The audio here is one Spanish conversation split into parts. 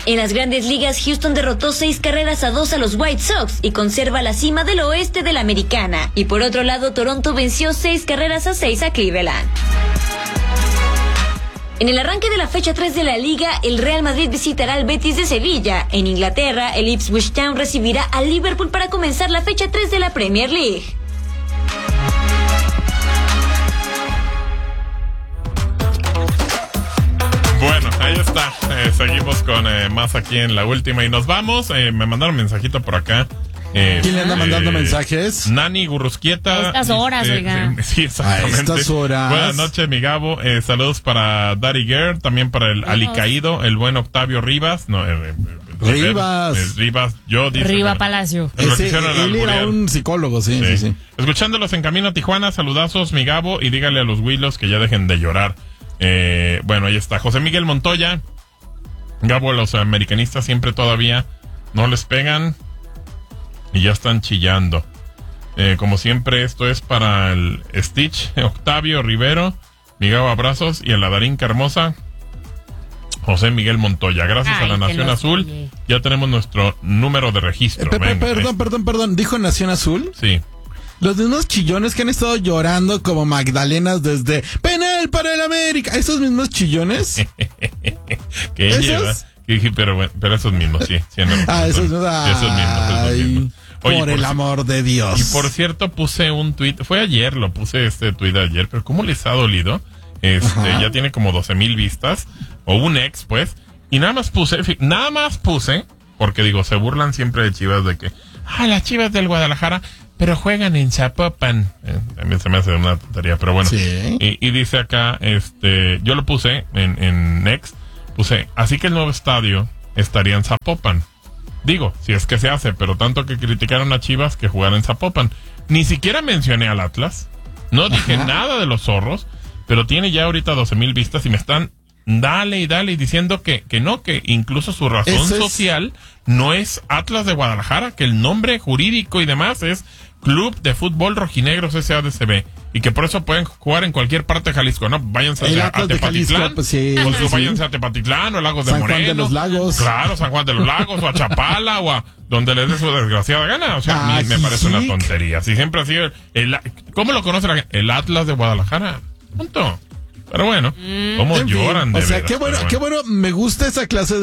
En las Grandes Ligas, Houston derrotó 6-2 a los White Sox y conserva la cima del oeste de la Americana. Y por otro lado, Toronto venció 6-6 a Cleveland. En el arranque de la fecha 3 de la Liga, el Real Madrid visitará al Betis de Sevilla. En Inglaterra, el Ipswich Town recibirá al Liverpool para comenzar la fecha 3 de la Premier League. Bueno, ahí está. Seguimos con más aquí en la última y nos vamos. Me mandaron un mensajito por acá. ¿Quién le anda mandando mensajes? Nani Gurrusquieta. A estas horas, oiga. Sí, exactamente. A estas horas. Buenas noches, mi Gabo. Saludos para Daddy Girl, también para el alicaído, el buen Octavio Rivas. No, Rivas. Yo dice, Riva Palacio. Él era un psicólogo, sí. Escuchándolos en camino a Tijuana, saludazos, mi Gabo, y dígale a los Willos que ya dejen de llorar. Bueno, ahí está. José Miguel Montoya. Gabo, los americanistas siempre todavía no les pegan y ya están chillando. Como siempre, esto es para el Stitch, Octavio Rivero, mi Gabo, abrazos, y el Adarinka hermosa, José Miguel Montoya. Gracias a la Nación Azul, ya tenemos nuestro número de registro. Perdón, ¿dijo Nación Azul? Sí. Los mismos chillones que han estado llorando como Magdalenas desde penal para el América. ¿Esos mismos chillones? ¿Qué lleva? Pero esos mismos, sí. Esos mismos. Oye, por el amor de Dios. Y por cierto, puse un tuit, fue ayer, lo puse tuit ayer, pero ¿cómo les ha dolido? Ya tiene como 12,000 vistas, o un ex, pues, y nada más puse, porque digo, se burlan siempre de Chivas de que, las Chivas del Guadalajara, pero juegan en Zapopan. También se me hace una tontería, pero bueno. Sí. Y dice acá, yo lo puse en Next, puse, así que el nuevo estadio estaría en Zapopan. Digo, si es que se hace, pero tanto que criticaron a Chivas que jugaran en Zapopan. Ni siquiera mencioné al Atlas, no dije nada de los Zorros, pero tiene ya ahorita 12,000 vistas y me están dale y diciendo que no, que incluso su razón social no es Atlas de Guadalajara, que el nombre jurídico y demás es Club de Fútbol Rojinegros SADCB, y que por eso pueden jugar en cualquier parte de Jalisco, ¿no? Váyanse a Tepatitlán, pues sí, váyanse a Tepatitlán o Lagos de San Moreno, Juan de los Lagos. Claro, San Juan de los Lagos, o a Chapala, o a donde les dé su desgraciada gana. O sea, me parece una tontería. Si siempre ha sido ¿cómo lo conoce la gente? El Atlas de Guadalajara. Punto. Pero bueno, cómo lloran de veras. Qué bueno, me gusta esa clase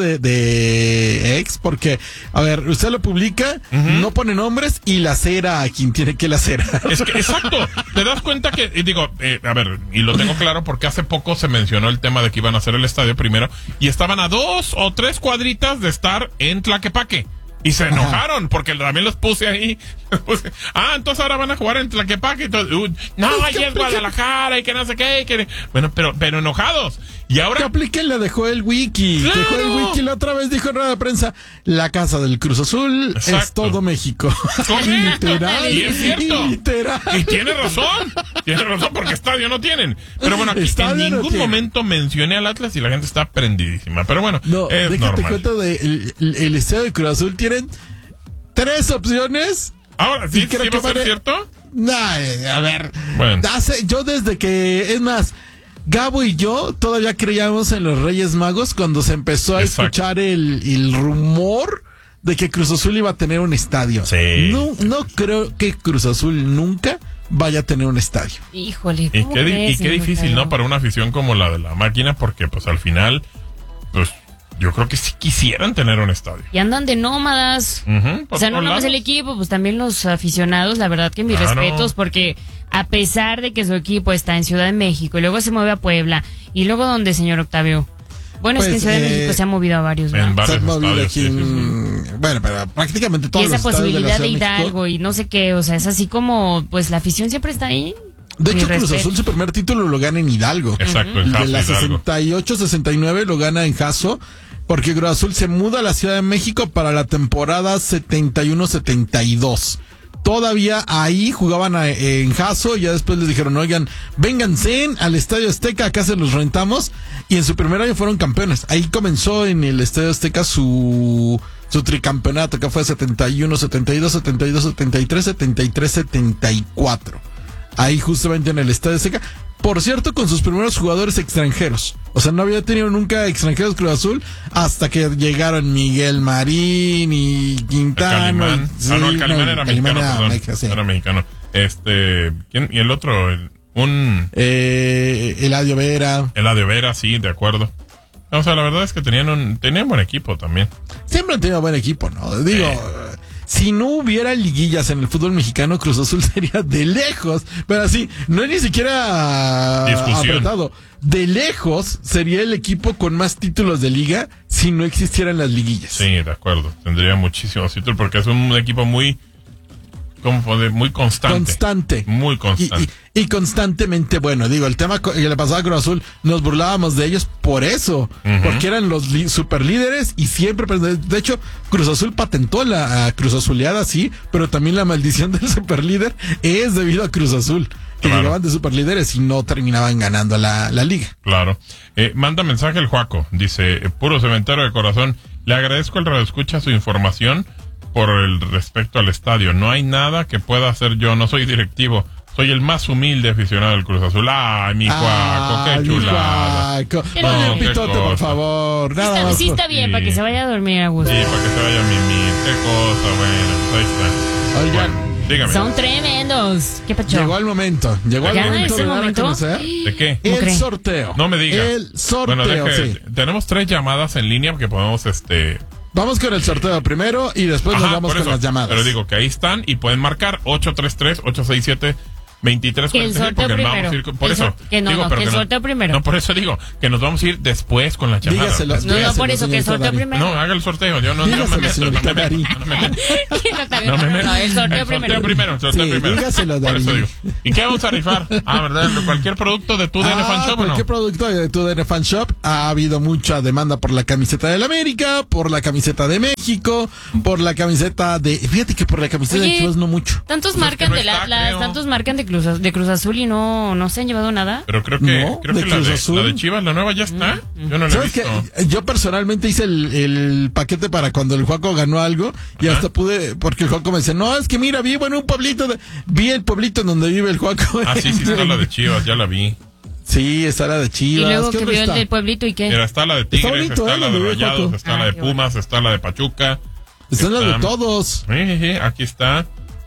de ex, porque, a ver, usted lo publica, no pone nombres y lacera a quien tiene que lacerar. Es que, exacto, te das cuenta que, a ver, y lo tengo claro porque hace poco se mencionó el tema de que iban a hacer el estadio primero, y estaban a 2 o 3 cuadritas de estar en Tlaquepaque. Y se enojaron porque también los puse ahí. Entonces ahora van a jugar en Tlaquepaque. No, ahí es Guadalajara y que no sé qué. Bueno, pero enojados. Y ahora que apliquen la dejó el wiki. ¡Claro! Dejó el wiki la otra vez, dijo en rueda de prensa, la casa del Cruz Azul es todo México. Literal. Y es cierto. Literal. Y tiene razón porque estadio no tienen. Pero bueno, aquí en ningún momento mencioné al Atlas y la gente está prendidísima. Pero bueno, es normal. Cuento de el estadio de Cruz Azul tienen 3 opciones. Ahora, ¿sí va a ser cierto? A ver. Bueno. Yo desde que, es más, Gabo y yo todavía creíamos en los Reyes Magos cuando se empezó a escuchar el rumor de que Cruz Azul iba a tener un estadio. Sí. No creo que Cruz Azul nunca vaya a tener un estadio. Híjole. Y qué difícil, ¿no? Para una afición como la de la Máquina, porque pues al final, pues yo creo que sí quisieran tener un estadio. Y andan de nómadas. O sea, no nomás el equipo, pues también los aficionados. La verdad que mis respetos, porque a pesar de que su equipo está en Ciudad de México y luego se mueve a Puebla, y luego ¿dónde, señor Octavio? Bueno, pues, es que en Ciudad de México se ha movido a varios, ¿verdad? En varios se ha movido estadios, aquí Bueno, pero prácticamente todos los estadios. Y esa posibilidad de Hidalgo y no sé qué, o sea, es así como, pues la afición siempre está ahí. De hecho, Cruz Azul su primer título lo gana en Hidalgo. Exacto, en Jaso, de la 68-69 lo gana en Jaso, porque Cruz Azul se muda a la Ciudad de México para la temporada 71-72. Todavía ahí jugaban en Jaso, y ya después les dijeron, oigan, vénganse al Estadio Azteca, acá se los rentamos, y en su primer año fueron campeones. Ahí comenzó en el Estadio Azteca su tricampeonato, que fue 71, 72, 72, 73, 73, 74. ahí justamente en el Estadio Azteca. Por cierto, con sus primeros jugadores extranjeros. O sea, no había tenido nunca extranjeros Cruz Azul hasta que llegaron Miguel Marín y Quintano. El Calimán era mexicano, era mexicano. ¿Quién? Y el otro, Eladio Vera. Eladio Vera, sí, de acuerdo. O sea, la verdad es que tenían buen equipo también. Siempre han tenido buen equipo, ¿no? Digo, si no hubiera liguillas en el fútbol mexicano, Cruz Azul sería de lejos, pero así, no es ni siquiera apretado. De lejos sería el equipo con más títulos de liga si no existieran las liguillas. Sí, de acuerdo. Tendría muchísimos títulos porque es un equipo muy constante. Muy constante. Y constantemente bueno. Digo, el tema que le pasaba a Cruz Azul, nos burlábamos de ellos por eso. Porque eran los super líderes y siempre... De hecho, Cruz Azul patentó la Cruz Azuleada, sí, pero también la maldición del super líder es debido a Cruz Azul. Que llegaban de super líderes y no terminaban ganando la liga. Claro. Manda mensaje el Juaco. Dice, puro cementerio de corazón. Le agradezco al radioescucha su información por el respecto al estadio. No hay nada que pueda hacer yo. No soy directivo. Soy el más humilde aficionado del Cruz Azul. ¡Ay, mi Juaco! ¡Qué chulada! Oye, Pitote, por favor. Nada sí está bien, para que se vaya a dormir a gusto. Sí, para que se vaya a mimir. ¡Qué cosa! Bueno, pues ahí está. Oigan. Dígame. Son tremendos. ¿Qué pacho? Llegó el momento. ¿Es el momento? ¿De qué? El sorteo. No me diga. El sorteo, sí. Tenemos 3 llamadas en línea que podemos, Vamos con el sorteo primero y después nos vamos con las llamadas. Pero digo que ahí están y pueden marcar 833-867-2346 el sorteo porque primero. Vamos a ir por eso. Que el sorteo primero. No, por eso digo que nos vamos a ir después con las llamadas. No, por eso que el sorteo primero. No, haga el sorteo. Yo no me meto. El sorteo primero. Dígaselo, Darí. Por eso digo. ¿Y qué vamos a rifar? ¿Verdad? Cualquier producto de TUDN Fan Shop, ¿o no? Cualquier producto de TUDN Fan Shop. Ha habido mucha demanda por la camiseta del América, por la camiseta de México, por la camiseta de... Fíjate que por la camiseta de Chivas no mucho. Tantos marcan del Atlas, tantos marcan de Cruz Azul y no se han llevado nada. Pero creo que la de Chivas, la nueva ya está. Yo no la he visto. Yo personalmente hice el paquete para cuando el Juaco ganó algo y hasta pude, porque el Juaco me dice, no, es que mira, vi el pueblito en donde vive el Juaco. Sí, está la de Chivas, ya la vi. Sí, está la de Chivas. Y luego que vio el del pueblito y qué. Mira, está la de Tigres, está la de Rayados, está la de Pumas, está la de Pachuca. Están las de todos. Sí, aquí está.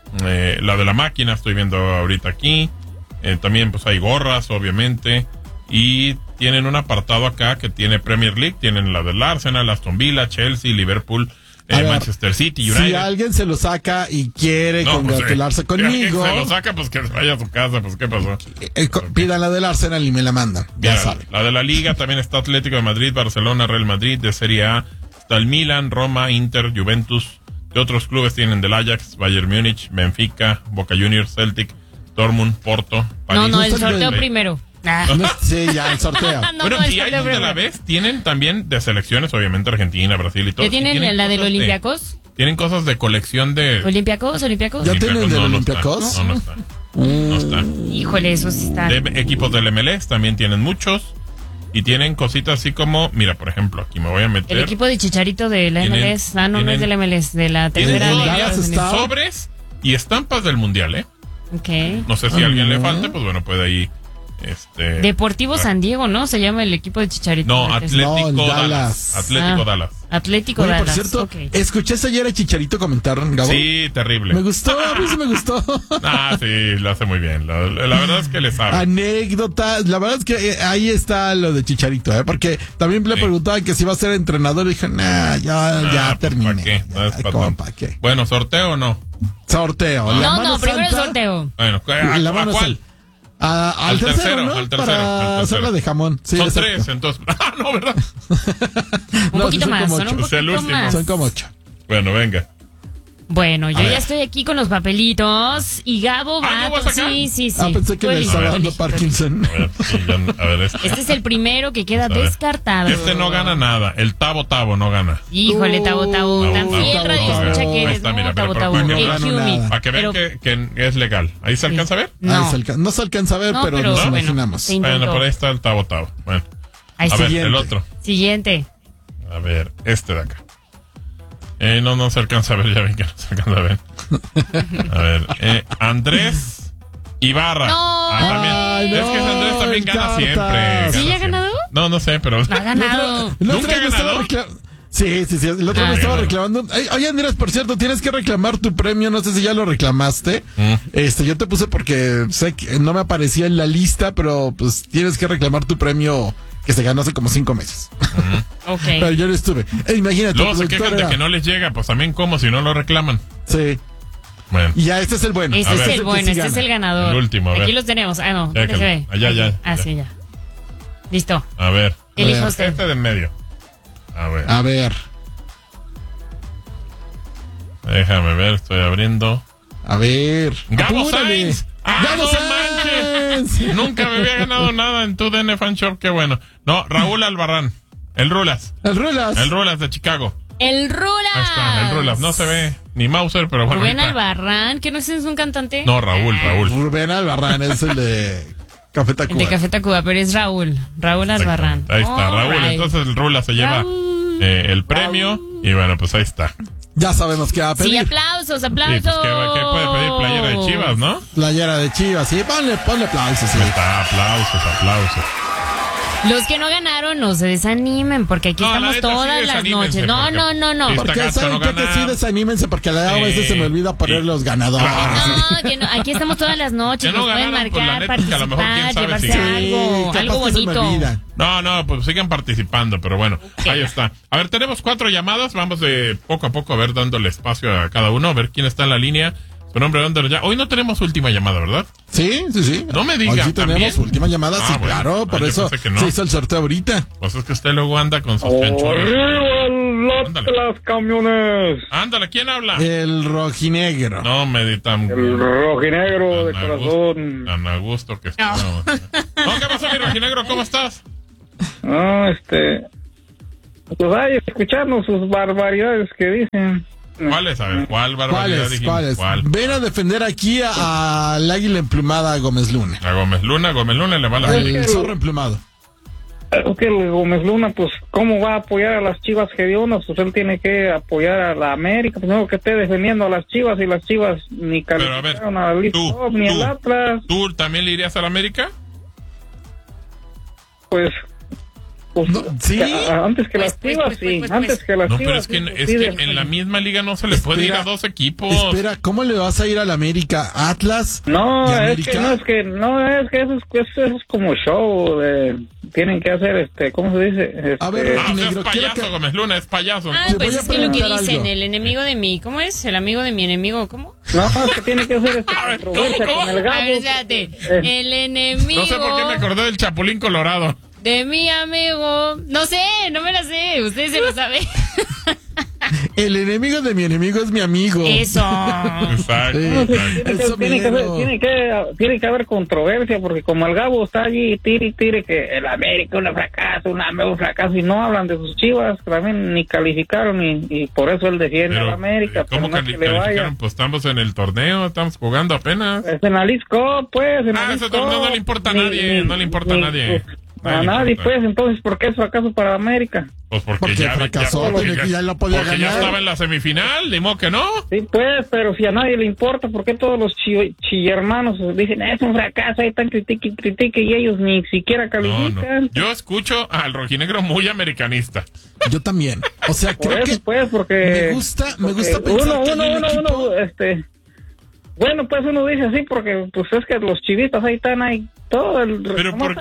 La de la máquina estoy viendo ahorita aquí. También pues hay gorras, obviamente. Y tienen un apartado acá que tiene Premier League. Tienen la del Arsenal, Aston Villa, Chelsea, Liverpool, Manchester City, United. Si alguien se lo saca y quiere congratularse conmigo. Si se lo saca, pues que vaya a su casa, pues ¿qué pasó? Pidan la del Arsenal y me la mandan. Ya saben. La de la Liga también está Atlético de Madrid, Barcelona, Real Madrid. De Serie A está el Milan, Roma, Inter, Juventus. De otros clubes tienen del Ajax, Bayern Múnich, Benfica, Boca Juniors, Celtic, Dortmund, Porto, París. No, el sorteo primero. Sí, ya, el sorteo. Bueno, si hay de la vez, tienen también de selecciones, obviamente Argentina, Brasil y todo. ¿Ya tienen la del Olympiacos? Tienen cosas de colección de... ¿Olympiacos? ¿Ya tienen del Olympiacos? No está. No está. Híjole, eso sí está. De equipos del MLS también tienen muchos. Y tienen cositas así como, mira, por ejemplo, aquí me voy a meter. El equipo de Chicharito de la MLS. No es de la MLS, de la tercera liga. Sobres y estampas del Mundial, ¿eh? Okay. No sé si a alguien le falte, pues bueno, puede ahí. Deportivo San Diego, ¿no? Se llama el equipo de Chicharito. No, Atlético Dallas. Atlético Oye, Dallas. Por cierto, escuché ayer a Chicharito comentar, Gabo. Sí, terrible. Me gustó, a mí sí me gustó. Sí, lo hace muy bien. La verdad es que le sabe. Anécdotas. La verdad es que ahí está lo de Chicharito, porque también le preguntaba que si iba a ser entrenador y dije, ya terminé. ¿Para qué? Bueno, ¿sorteo o no? Sorteo. No, primero el sorteo. Bueno, ¿a cuál? Al tercero, ¿no? Para hacerla de jamón. Sí, son 3, entonces. No, ¿verdad? Un poquito más, son un poquito más. Son como 8. Bueno, venga. Bueno, yo ya estoy aquí con los papelitos y Gabo va. Sí. Pensé que le estaba dando Parkinson. A ver, este es el primero que queda descartado. Este no gana nada. El Tabo no gana. Híjole, Tabo. Tan fiel radio escucha que eres. Tabo. Para que vean que es legal. ¿Ahí se alcanza a ver? No se alcanza a ver, pero nos imaginamos. Bueno, por ahí está el Tabo. Bueno. A ver, el otro. Siguiente. A ver, este de acá. No se alcanza a ver, ya ven que no se alcanza a ver. A ver, Andrés Ibarra. No. También. Ay, no, es que Andrés también gana cartas. siempre. ¿Sí ya ha ganado? No sé, pero... Ha ganado. ¿Nunca ha ganado? Sí. El otro me estaba reclamando. Oye, Andrés, por cierto, tienes que reclamar tu premio. No sé si ya lo reclamaste. Yo te puse porque sé que no me aparecía en la lista, pero pues tienes que reclamar tu premio que se ganó hace como 5 meses. Ok. Pero yo no estuve. Imagínate. Luego se quejan de que no les llega, pues también como si no lo reclaman. Sí. Bueno. Y ya, este es el bueno. Este es el bueno, este es el ganador. El último, a ver. Aquí los tenemos. Ah, no. Ya, Se ve. ya. Ah, sí, ya. Listo. A ver. Elija usted. Este de en medio. A ver. Déjame ver, estoy abriendo. A ver. ¡Gabo ¡Apúrale! Sainz! ¡Gabo no Sainz! manches! Nunca me había ganado nada en tu DN Fan Shop, qué bueno. No, Raúl Albarrán. El Rulas. El Rulas De Chicago. El Rulas. Ahí está, el Rulas. No se ve ni Mauser, pero bueno. Rubén Albarrán, que no es un cantante. No, Raúl. Rubén Albarrán es el de Café Tacuba. El de Café Tacuba, pero es Raúl Albarrán. Ahí está, Raúl. Right. Entonces el Rulas se lleva el premio. Y bueno, pues ahí está. Ya sabemos qué va a pedir. Sí, aplausos. Sí, pues, ¿qué puede pedir? Playera de Chivas, ¿no? Playera de Chivas, sí. Ponle aplausos. Sí. Ahí está, aplausos. Los que no ganaron, no se desanimen, porque aquí estamos todas las noches. No. Porque saben que sí, desanímense, porque a veces se me olvida poner los ganadores. No, aquí estamos todas las noches. Nos pueden marcar, participar, llevarse algo bonito. No, pues sigan participando, pero bueno, ahí está. A ver, tenemos 4 llamadas, vamos de poco a poco a ver, dándole espacio a cada uno, a ver quién está en la línea. Su nombre, ¿dónde ya? Hoy no tenemos última llamada, ¿verdad? Sí. No me diga. Hoy sí tenemos ¿también? última llamada, sí, bueno. claro. Por eso se hizo el sorteo ahorita. Pues es que usted luego anda con sus chanchorros. Las camiones. Ándale, ¿quién habla? El rojinegro. No me di tan... El rojinegro de corazón. Tan a gusto que está. No, ¿qué pasó, mi rojinegro? ¿Cómo estás? Pues hay escuchando sus barbaridades que dicen. ¿Cuáles? A ver, ¿cuál barbaridad dijimos? ¿Cuáles? Ven a defender aquí al águila emplumada Gómez Luna. A Gómez Luna le va la América. El zorro emplumado. Es que el Gómez Luna, pues, ¿cómo va a apoyar a las Chivas hediondas? Pues él tiene que apoyar a la América, pues no que esté defendiendo a las Chivas, y las Chivas ni calificaron a la League Cup, ni al Atlas. ¿Tú también le irías a la América? Pues no, ¿sí? Antes que las Chivas, sí. Antes que las Chivas. No, pero es que en la misma liga no se le puede ir a 2 equipos. Espera, ¿cómo le vas a ir a la América? ¿Atlas? No, es que eso es como show. Tienen que hacer, ¿cómo se dice? A ver, es payaso, Gómez Luna, es payaso. Pues es que lo que dicen, el enemigo de mi, ¿cómo es? El amigo de mi enemigo, ¿cómo? No, es que tiene que hacer controversia con el Gabo. A ver, espérate. El enemigo. No sé por qué me acordé del Chapulín Colorado. De mi amigo. No sé, no me la sé. Ustedes se lo saben. El enemigo de mi enemigo es mi amigo. Eso. Exacto. Tiene que haber controversia, porque como el Gabo está allí, tire que el América es un fracaso, y no hablan de sus Chivas, que también ni calificaron, y por eso él defiende a la América. ¿Cómo calificaron? Pues estamos en el torneo, estamos jugando apenas. Es en la League Cup, pues. Ese torneo no le importa a nadie, no le importa a nadie. A nadie, pues. Entonces, ¿por qué es fracaso para América? Pues porque ya fracasó, ya lo podía ganar. Ya estaba en la semifinal, de modo que no. Sí, pues, pero si a nadie le importa, ¿por qué todos los chillermanos dicen, es un fracaso, ahí están critique, y ellos ni siquiera califican? No. Yo escucho al rojinegro muy americanista. Yo también. O sea, creo que pues, porque me gusta pensar bueno, pues uno dice así porque pues es que los chivitas ahí están ahí todo el... Pero ¿por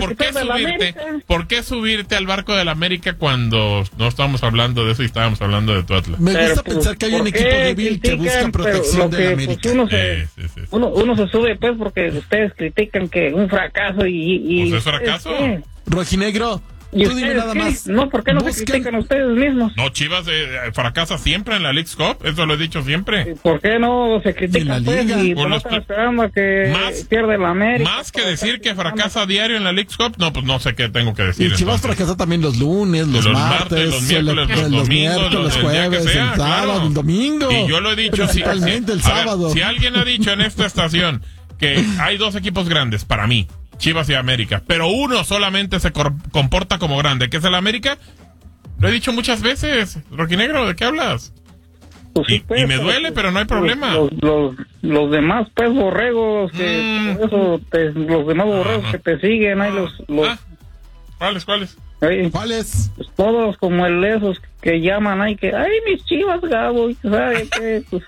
qué subirte al barco de la América cuando no estábamos hablando de eso y estábamos hablando de tu Atlas? Me gusta pensar que hay un equipo débil que busca protección de la América. Pues, uno se sube pues porque ustedes critican que un fracaso y ¿pues es fracaso? Rojinegro, tú dime nada más. No, ¿por qué no se critican a ustedes mismos? No, Chivas fracasa siempre en la League Cup, eso lo he dicho siempre. ¿Por qué no se critican pues y no están esperando a que pierde la América? Más que decir que fracasa diario en la League Cup, no, pues no sé qué tengo que decir. Y Chivas fracasa también los lunes, los martes, los miércoles, los domingos, los jueves, el sábado, el domingo. Y yo lo he dicho, principalmente el sábado. Si alguien ha dicho en esta estación que hay 2 equipos grandes para mí, Chivas y América, pero uno solamente se comporta como grande, que es el América, lo he dicho muchas veces. Rojinegro, ¿de qué hablas? pues sí, pues, y me duele, pero no hay problema. Los demás, pues, borregos, que por eso los demás borregos que te siguen, ahí ¿Cuáles? ¿Cuáles? Pues todos como esos que llaman ahí que, ay, mis Chivas, Gabo, ¿sabes qué? Pues,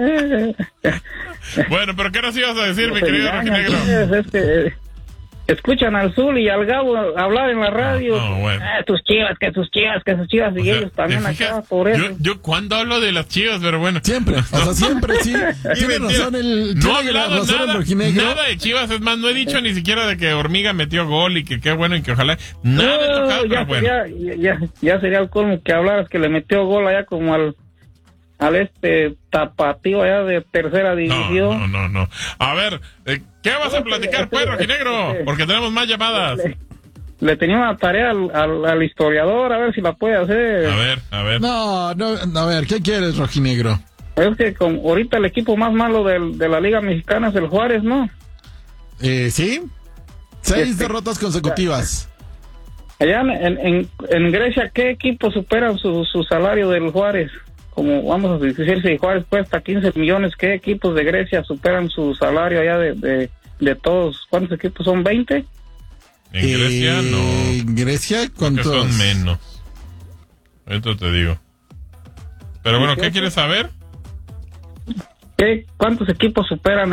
Bueno, pero ¿qué nos ibas a decir, mi querido Rojinegro? Es que escuchan al Zul y al Gabo hablar en la radio. Bueno. Tus Chivas, y ellos también acá por eso. Yo cuando hablo de las Chivas, pero bueno. Siempre, siempre, sí. Tiene razón no he hablado nada de Chivas, es más, no he dicho ni siquiera de que Hormiga metió gol y que qué bueno y que ojalá. Nada he tocado, pero bueno. Ya sería el colmo que hablaras que le metió gol allá como al tapatío allá de tercera división. No. A ver, ¿qué vas a platicar, pues, Rojinegro? Porque tenemos más llamadas. Le tenía una tarea al historiador, a ver si la puede hacer. A ver. No, a ver, ¿qué quieres, Rojinegro? Es que ahorita el equipo más malo de la Liga Mexicana es el Juárez, ¿no? ¿Sí? 6 derrotas consecutivas. Allá en Grecia, ¿qué equipo supera su salario del Juárez? Como vamos a decir, si Juárez cuesta 15 millones, ¿qué equipos de Grecia superan su salario allá de todos? ¿Cuántos equipos son? ¿20? En Grecia no. En Grecia, ¿cuántos? Son menos. Esto te digo. Pero bueno, ¿qué quieres saber? ¿Cuántos equipos superan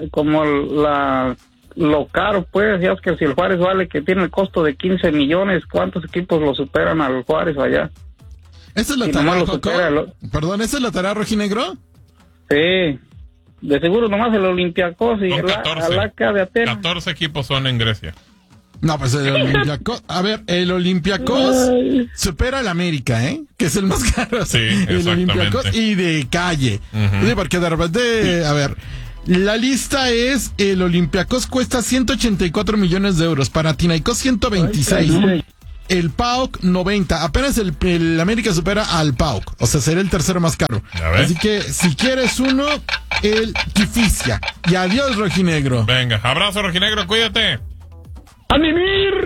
lo caro, pues? Ya es que si el Juárez vale que tiene el costo de 15 millones, ¿cuántos equipos lo superan al Juárez allá? ¿Esa es la tarea, Coco? Perdón, ¿esa es la tarea, Rojinegro? Sí. De seguro nomás el Olympiacos y el AK de Atenas. 14 equipos son en Grecia. No, pues el Olympiacos... A ver, el Olympiacos supera al América, que es el más caro. Sí, el Olympiacos y de calle. Sí, porque de repente... A ver... La lista es... El Olympiacos cuesta 184 millones de euros. Panathinaikos 126. El PAOK 90, apenas el América supera al PAOK, o sea, será el tercero más caro. Así que si quieres uno, el Kifisia. Y adiós, Rojinegro. Venga, abrazo, Rojinegro, cuídate. ¡A mimir!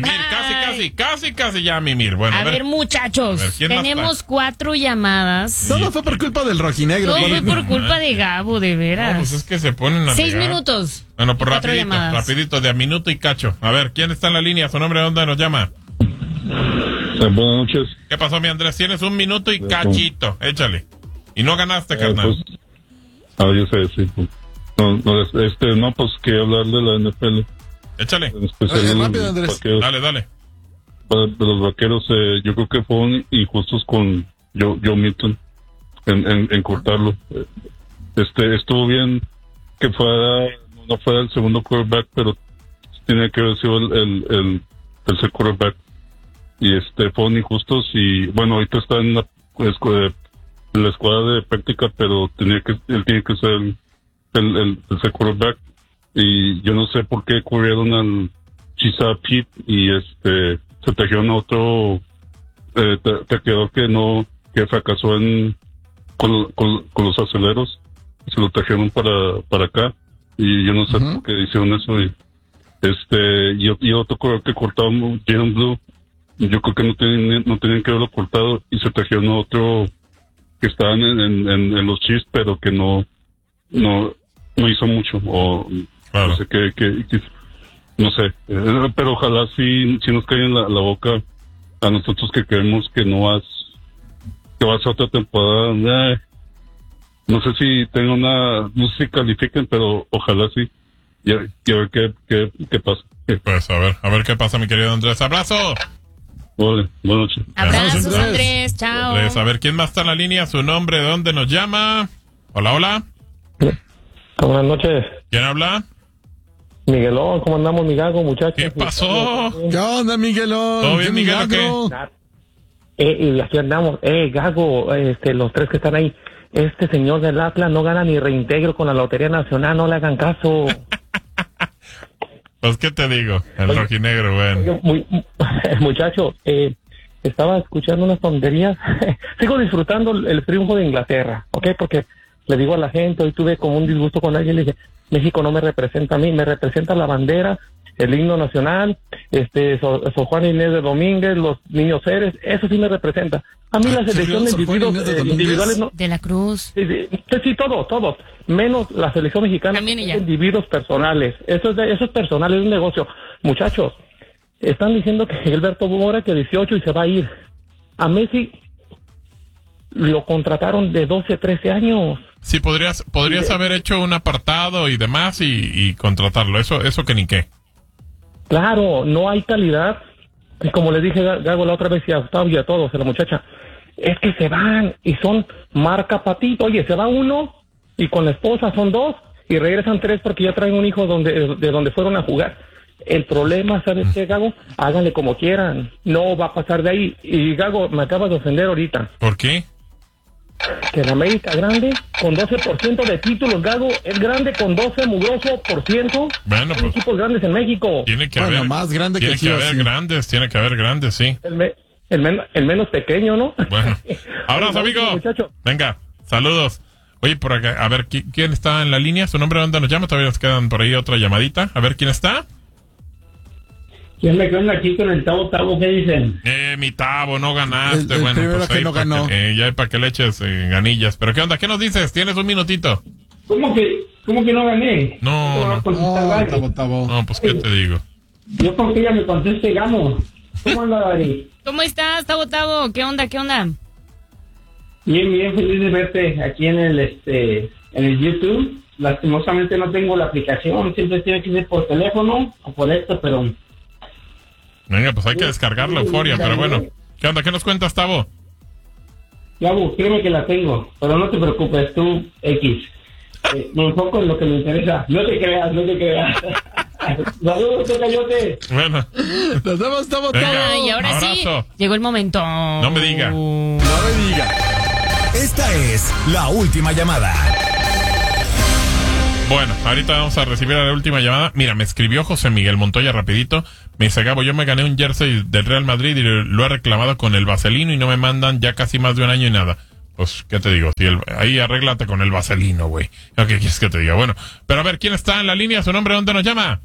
Casi ya a mimir. Bueno, a ver, muchachos, tenemos 4 llamadas. Todo fue por culpa del Rojinegro. Todo fue por culpa de Gabo, de veras. No, pues es que se ponen a 6 minutos. Bueno, pues rapidito, de a minuto y cacho. A ver, ¿quién está en la línea? ¿Su nombre de dónde nos llama? Buenas noches. ¿Qué pasó, mi Andrés? Tienes 1 minuto y cachito. Échale. Y no ganaste, carnal. Yo sé, sí. No, pues quería hablar de la NFL. Échale. Rápido, Andrés. Dale. De los Vaqueros, yo creo que fueron injustos con Joe Milton en cortarlo. Estuvo bien que no fuera el segundo quarterback, pero tenía que haber sido el tercer quarterback. Y fueron injustos y bueno, ahorita está en la escuadra de práctica, pero él tiene que ser el tercer quarterback. Y yo no sé por qué corrieron al Chisa Pete y se trajeron a otro taqueador que fracasó con los aceleros, y se lo trajeron para acá, y yo no sé por qué hicieron eso. Y otro corredor que cortaron, Jalen Blue, yo creo que no tenían que haberlo cortado, y se trajeron a otro que estaban en los Chiefs, pero que no hizo mucho, o claro. No sé qué no sé, pero ojalá sí nos caiga en la boca a nosotros que creemos que vas a otra temporada. No sé si no sé si califiquen, pero ojalá sí. Y a ver qué pasa. Pues a ver qué pasa, mi querido Andrés. ¡Abrazo! Vale, buenas noches. Abrazos, Andrés. Chao. Andrés, a ver, ¿quién más está en la línea? Su nombre, ¿de dónde nos llama? Hola. Buenas noches. ¿Quién habla? Miguelón, ¿cómo andamos, Migago, muchachos? ¿Qué pasó? ¿Qué onda, Miguelón? ¿Todo bien, Miguel, o qué? Y aquí andamos. Gago, los 3 que están ahí. Este señor del Atlas no gana ni reintegro con la Lotería Nacional, no le hagan caso. Pues, ¿qué te digo? El rojinegro, bueno. Muchacho, estaba escuchando unas tonterías. Sigo disfrutando el triunfo de Inglaterra, ¿ok? Porque le digo a la gente, hoy tuve como un disgusto con alguien, le dije, México no me representa a mí, me representa la bandera el himno nacional, Sor Juana Inés de Domínguez, los niños seres, eso sí me representa. A mí la selección de individuales no. De la Cruz. Sí, todos, menos la selección mexicana, individuos personales. Eso es personal, es un negocio. Muchachos, están diciendo que Gilberto Mora que 18 y se va a ir. A Messi lo contrataron de 12, 13 años. Sí, podrías haber hecho un apartado y demás y contratarlo. Eso que ni qué. Claro, no hay calidad. Y como les dije, Gago, la otra vez y a Gustavo y a todos, a la muchacha, es que se van y son marca patito. Oye, se va uno y con la esposa son dos y regresan tres porque ya traen un hijo de donde fueron a jugar. El problema, ¿sabes qué, Gago? Háganle como quieran. No va a pasar de ahí. Y, Gago, me acabas de ofender ahorita. ¿Por qué? Que en América grande, con 12% de títulos, Gago, es grande con 12 mugroso por ciento. Bueno, hay equipos grandes en México. Tiene que haber más grande tiene que haber grandes, tiene que haber grandes, sí. El menos pequeño, ¿no? Bueno, abrazo, amigo. Venga, saludos. Oye, por acá, a ver, ¿quién está en la línea? ¿Su nombre dónde nos llama? Todavía nos quedan por ahí otra llamadita. A ver, ¿quién está? ¿Quién me queda aquí con el Tavo? ¿Qué dicen? Mi Tavo, no ganaste. El bueno, primero pues que ahí no ganó. Ya hay para que le eches ganillas. Pero ¿qué onda? ¿Qué nos dices? ¿Tienes un minutito? ¿Cómo que no gané? No, pues ¿qué te digo? Yo porque ella me conteste gano. ¿Cómo anda, Dari? ¿Cómo estás, Tavo? ¿Qué onda? Bien, feliz de verte aquí en el YouTube. Lastimosamente no tengo la aplicación, siempre tiene que ser por teléfono o por esto, pero... Venga, pues hay que descargar la euforia, pero bueno. ¿Qué onda? ¿Qué nos cuentas, Tavo? Gabo, créeme que la tengo, pero no te preocupes, tú, X. Me enfoco en lo que me interesa. No te creas. Saludos, Tocayote. Bueno. Nos vemos, Tavo. Y ahora abrazo. sí, llegó el momento. No me diga. Esta es la última llamada. Bueno, ahorita vamos a recibir a la última llamada. Mira, me escribió José Miguel Montoya rapidito. Me dice, Gabo, yo me gané un jersey del Real Madrid y lo he reclamado con el Vaselino y no me mandan ya casi más de un año y nada. Pues, ¿qué te digo? Ahí arréglate con el Vaselino, güey. ¿Qué quieres que te diga? Bueno, pero a ver, ¿quién está en la línea? ¿Su nombre? ¿Dónde nos llama?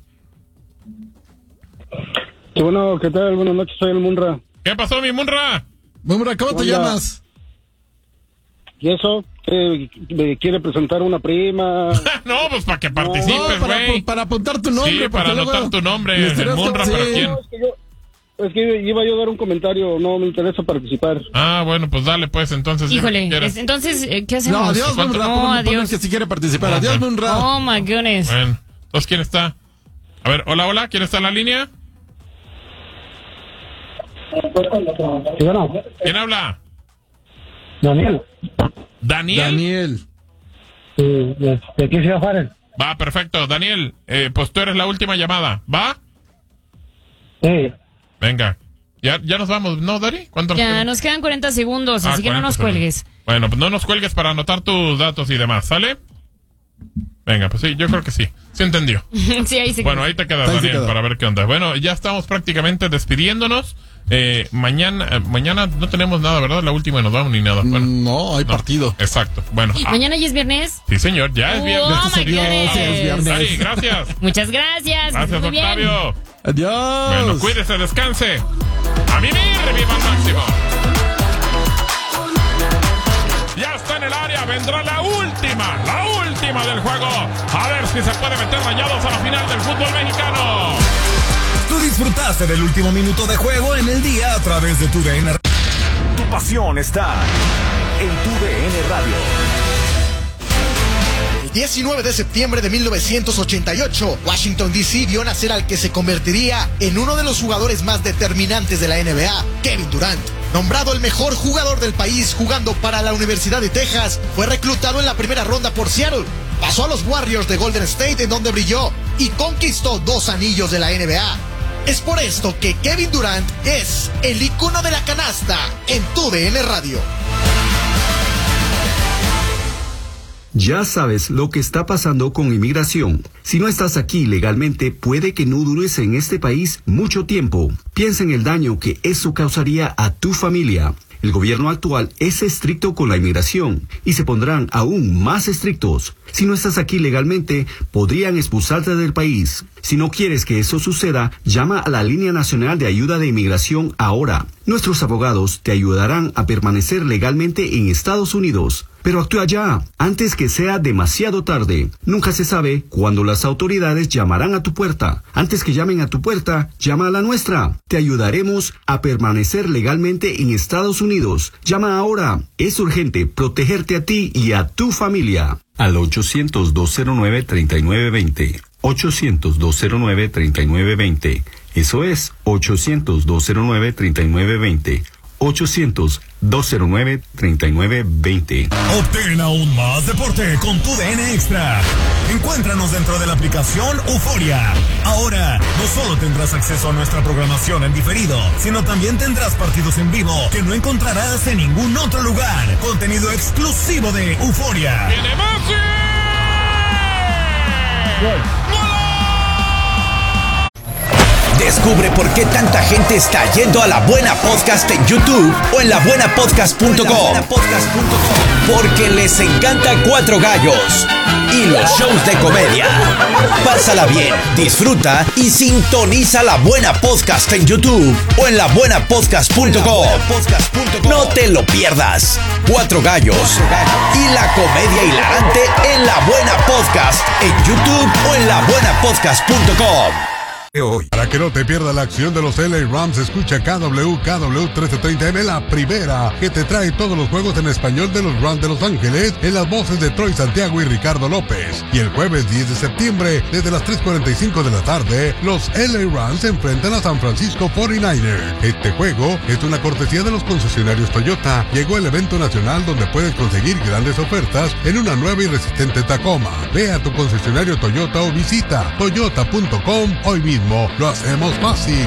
Bueno, ¿qué tal? Buenas noches, soy el Munra. ¿Qué pasó, mi Munra? Munra, ¿cómo te llamas? ¿Y eso? ¿Me quiere presentar una prima? No, pues para que participes, güey. Para apuntar tu nombre. Sí, para anotar tu nombre. El Munra, ¿para quién? Es que iba yo a dar un comentario, no me interesa participar. Bueno, pues dale, pues, entonces. Híjole, entonces, ¿qué hacemos? No, adiós, Munra. No, adiós. Que si quiere participar. Adiós, Munra. Oh, my goodness. Bueno, entonces, ¿quién está? A ver, hola, ¿quién está en la línea? ¿Quién habla? Daniel. Sí, ¿de qué ciudad Juárez? Va, perfecto. Daniel, pues tú eres la última llamada, ¿va? Sí. Venga. Ya nos vamos, ¿no, Dari? ¿Cuánto nos quedan 40 segundos, así que no nos cuelgues. Bueno, pues no nos cuelgues para anotar tus datos y demás, ¿sale? Venga, pues sí, yo creo que sí. ¿Sí entendió? Sí, ahí se quedó. Bueno, ahí te quedas, Daniel, para ver qué onda. Bueno, ya estamos prácticamente despidiéndonos. Mañana no tenemos nada, ¿verdad? La última nos vamos ni nada. Bueno, no, hay partido. Exacto. Bueno. ¿Mañana ya es viernes? Sí, señor, ya es viernes. Es viernes. Dani, gracias. Muchas gracias. Gracias, muy Octavio. Bien. Adiós. Bueno, cuídese, descanse. A mí viva al máximo. Ya está en el área, vendrá la última del juego. A ver si se puede meter Rayados a la final del fútbol mexicano. Tú disfrutaste del último minuto de juego en el día a través de TUDN. Tu pasión está en TUDN Radio. El 19 de septiembre de 1988, Washington D.C. vio nacer al que se convertiría en uno de los jugadores más determinantes de la NBA, Kevin Durant. Nombrado el mejor jugador del país jugando para la Universidad de Texas, fue reclutado en la primera ronda por Seattle. Pasó a los Warriors de Golden State, en donde brilló y conquistó 2 anillos de la NBA. Es por esto que Kevin Durant es el ícono de la canasta en TUDN Radio. Ya sabes lo que está pasando con inmigración. Si no estás aquí legalmente, puede que no dures en este país mucho tiempo. Piensa en el daño que eso causaría a tu familia. El gobierno actual es estricto con la inmigración y se pondrán aún más estrictos. Si no estás aquí legalmente, podrían expulsarte del país. Si no quieres que eso suceda, llama a la Línea Nacional de Ayuda de Inmigración ahora. Nuestros abogados te ayudarán a permanecer legalmente en Estados Unidos. Pero actúa ya, antes que sea demasiado tarde. Nunca se sabe cuándo las autoridades llamarán a tu puerta. Antes que llamen a tu puerta, llama a la nuestra. Te ayudaremos a permanecer legalmente en Estados Unidos. Llama ahora. Es urgente protegerte a ti y a tu familia. Al 800-209-3920. 800-209-3920. Eso es 800-209-3920. 800-209-3920. Obtén aún más deporte con tu DN Extra. Encuéntranos dentro de la aplicación Euforia. Ahora, no solo tendrás acceso a nuestra programación en diferido, sino también tendrás partidos en vivo que no encontrarás en ningún otro lugar. Contenido exclusivo de Euforia. ¡Viene Messi! Descubre por qué tanta gente está yendo a La Buena Podcast en YouTube o en labuenapodcast.com. Porque les encanta Cuatro Gallos y los shows de comedia. Pásala bien, disfruta y sintoniza La Buena Podcast en YouTube o en labuenapodcast.com. No te lo pierdas. Cuatro Gallos y la comedia hilarante en La Buena Podcast en YouTube o en labuenapodcast.com. Hoy. Para que no te pierdas la acción de los LA Rams, escucha KW 1330M, la primera, que te trae todos los juegos en español de los Rams de Los Ángeles, en las voces de Troy Santiago y Ricardo López. Y el jueves 10 de septiembre, desde las 3:45 de la tarde, los LA Rams se enfrentan a San Francisco 49ers. Este juego es una cortesía de los concesionarios Toyota. Llegó el evento nacional donde puedes conseguir grandes ofertas en una nueva y resistente Tacoma. Ve a tu concesionario Toyota o visita toyota.com hoy mismo. Lo hacemos fácil.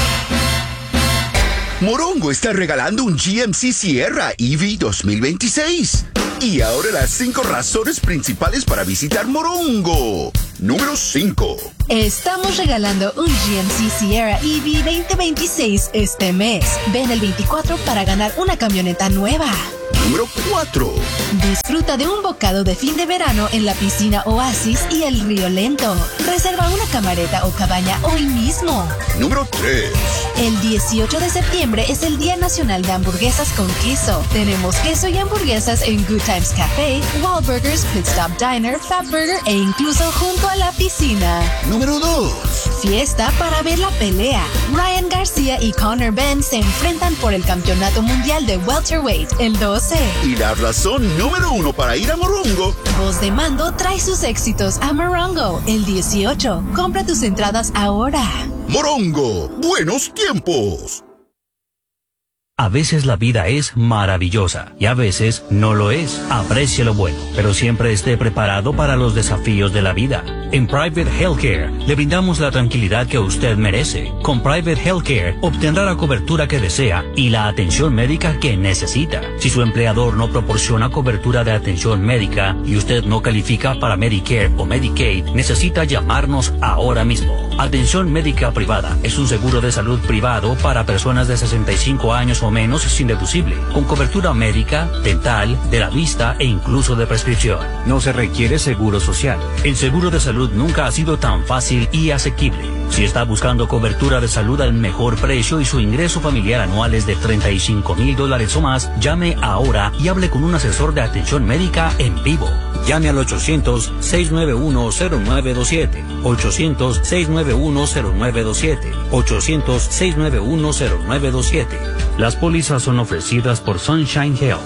Morongo está regalando un GMC Sierra EV 2026. Y ahora las 5 razones principales para visitar Morongo. Número 5. Estamos regalando un GMC Sierra EV 2026 este mes. Ven el 24 para ganar una camioneta nueva. Número 4. Disfruta de un bocado de fin de verano en la piscina Oasis y el Río Lento. Reserva una camareta o cabaña hoy mismo. Número 3. El 18 de septiembre es el Día Nacional de Hamburguesas con Queso. Tenemos queso y hamburguesas en Good Times Café, Wahlburgers, Pit Stop Diner, Fatburger e incluso junto a la piscina. Número 2. Fiesta para ver la pelea. Ryan García y Conor Benn se enfrentan por el Campeonato Mundial de Welterweight el 12. Y la razón número 1 para ir a Morongo. Voz de Mando trae sus éxitos a Morongo el 18. Compra tus entradas ahora. Morongo, buenos tiempos. A veces la vida es maravillosa y a veces no lo es. Aprecie lo bueno, pero siempre esté preparado para los desafíos de la vida. En Private Healthcare le brindamos la tranquilidad que usted merece. Con Private Healthcare obtendrá la cobertura que desea y la atención médica que necesita. Si su empleador no proporciona cobertura de atención médica y usted no califica para Medicare o Medicaid, necesita llamarnos ahora mismo. Atención médica privada es un seguro de salud privado para personas de 65 años o menos sin deducible, con cobertura médica, dental, de la vista e incluso de prescripción. No se requiere seguro social. El seguro de salud nunca ha sido tan fácil y asequible. Si está buscando cobertura de salud al mejor precio y su ingreso familiar anual es de $35,000 o más, llame ahora y hable con un asesor de atención médica en vivo. Llame al 800-691-0927. 800-691-0927. 800-691-0927. Las pólizas son ofrecidas por Sunshine Health.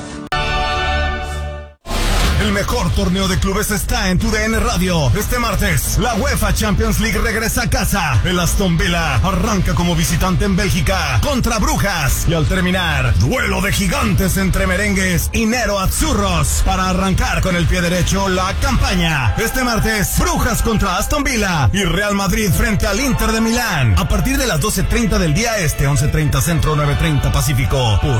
El mejor torneo de clubes está en tu DN Radio. Este martes, la UEFA Champions League regresa a casa. El Aston Villa arranca como visitante en Bélgica contra Brujas. Y al terminar, duelo de gigantes entre merengues y Nero Azzurros para arrancar con el pie derecho la campaña. Este martes, Brujas contra Aston Villa y Real Madrid frente al Inter de Milán. A partir de las 12:30 del día este, 11:30 centro, 9:30 pacífico, por